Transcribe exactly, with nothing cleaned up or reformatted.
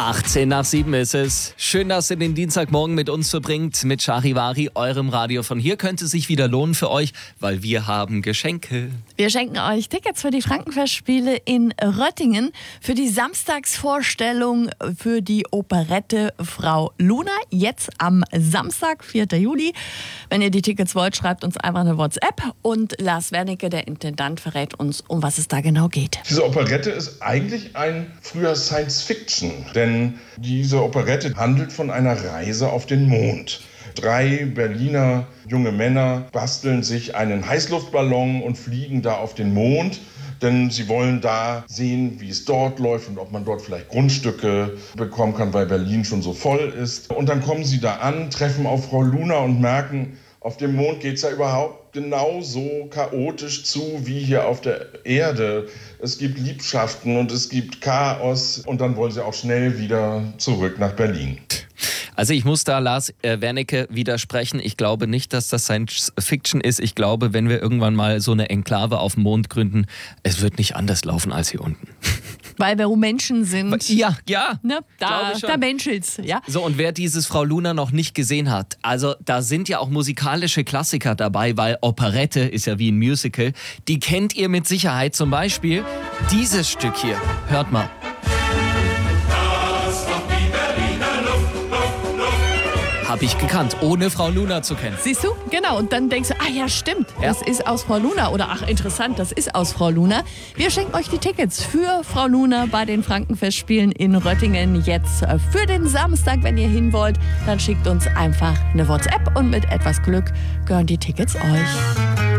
achtzehn nach sieben ist es. Schön, dass ihr den Dienstagmorgen mit uns verbringt, mit Charivari, eurem Radio. Von hier könnte es sich wieder lohnen für euch, weil wir haben Geschenke. Wir schenken euch Tickets für die Frankenfestspiele in Röttingen, für die Samstagsvorstellung für die Operette Frau Luna, jetzt am Samstag, vierten Juli. Wenn ihr die Tickets wollt, schreibt uns einfach eine WhatsApp und Lars Wernicke, der Intendant, verrät uns, um was es da genau geht. Diese Operette ist eigentlich ein früher Science-Fiction, denn diese Operette handelt von einer Reise auf den Mond. Drei Berliner junge Männer basteln sich einen Heißluftballon und fliegen da auf den Mond, denn sie wollen da sehen, wie es dort läuft und ob man dort vielleicht Grundstücke bekommen kann, weil Berlin schon so voll ist. Und dann kommen sie da an, treffen auf Frau Luna und merken, auf dem Mond geht es ja überhaupt genauso chaotisch zu wie hier auf der Erde. Es gibt Liebschaften und es gibt Chaos und dann wollen sie auch schnell wieder zurück nach Berlin. Also ich muss da Lars äh, Wernicke widersprechen. Ich glaube nicht, dass das Science Fiction ist. Ich glaube, wenn wir irgendwann mal so eine Enklave auf dem Mond gründen, es wird nicht anders laufen als hier unten. Weil wir Menschen sind. Ja, ja. Ne? Da, da menschelt's, ja. So, und wer dieses Frau Luna noch nicht gesehen hat, also da sind ja auch musikalische Klassiker dabei, weil Operette ist ja wie ein Musical. Die kennt ihr mit Sicherheit, zum Beispiel dieses Stück hier. Hört mal. Habe ich gekannt, ohne Frau Luna zu kennen. Siehst du? Genau. Und dann denkst du, ah ja, stimmt, ja. Das ist aus Frau Luna. Oder ach, interessant, das ist aus Frau Luna. Wir schenken euch die Tickets für Frau Luna bei den Frankenfestspielen in Röttingen jetzt für den Samstag. Wenn ihr hin wollt, dann schickt uns einfach eine WhatsApp und mit etwas Glück gehören die Tickets euch.